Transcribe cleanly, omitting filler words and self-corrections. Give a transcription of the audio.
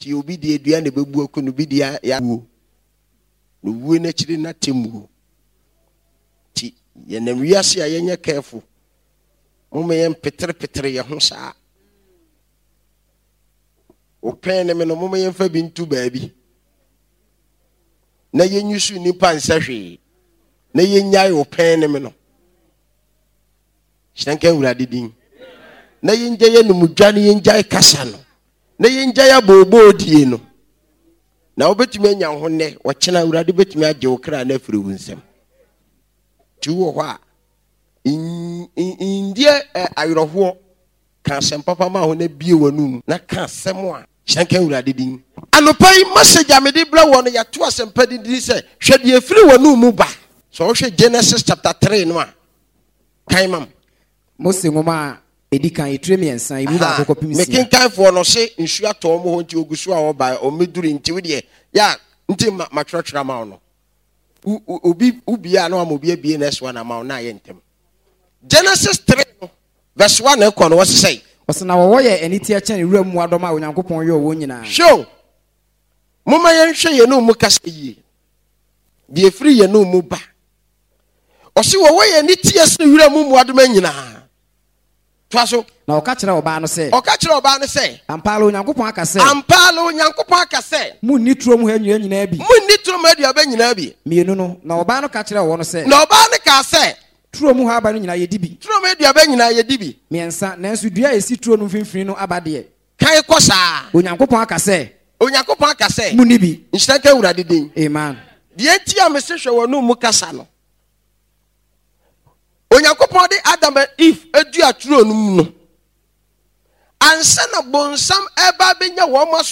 ti obi de dua ne bebu aku no bi dia ya wo no wo na chiri na temu ti ye na wiase a yenye careful mama yen petre ye ho saa o pen ne me no mama yen fa bi ntu baabi na yenyusu nipa nsahwe na yenyai o pen ne me no shanka urade din na yenja ye no mudwane yenja kasa no na yenja ya bobo die no na obetumi anya ho ne wo kena urade betumi agye wo kra na afiri wunsem ti wo ho a indie ayroho ka sempapa ma ho na bie wanum na ka asem a shanka urade din anopai message amede bra wo no ya to asempa din se hwede afiri wanum ba so wo hwe Genesis chapter 3 no a kan mam Mose ngoma edikan etremi ensan ibu ba akoko pimisi mekin kan fo no se nsu ato mo ho nti ogusu a wo ba o meduri nti wode ya nti matwetwera ma no obi ubia na amobi abie na so na ma na ye ntem Genesis 3 verse 1 na ko no wo sei osna wo ye eniti a chen ewura mu adoma onyankopon ye owo nyina show mama ye nhwe ye no mu kasa yi de free ye no mu ba osi wo ye eniti a se ewura mu adoma nyina twaso na okachira oba no se ampalo onyankopon aka se mu nitro mu ha nyina bi mu nitro ma dia ba nyina bi mienu no na oba no kachira wo no se na oba no ka se tro mu ha ba no nyina ye dibi tro ma dia ba nyina ye dibi miensa na nso dua esi tro no mfimfini no abade kai kosa onyankopon aka se mu nibi nshaka urade din amen die ti a mesehwe wo no mu kasa no onyankopon de Adam and Eve edu aturo no mu no ansa na bonsam eba benya wo